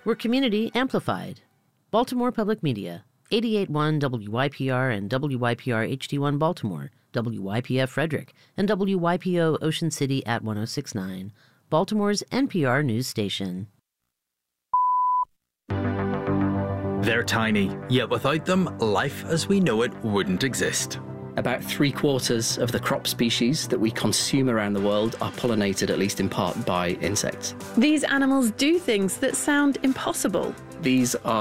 We're community amplified. Baltimore Public Media, 88.1 WYPR and WYPR HD1 Baltimore, WYPF Frederick, and WYPO Ocean City at 106.9, Baltimore's NPR news station. They're tiny, yet without them, life as we know it wouldn't exist. About 3/4 of the crop species that we consume around the world are pollinated, at least in part, by insects. These animals do things that sound impossible. These are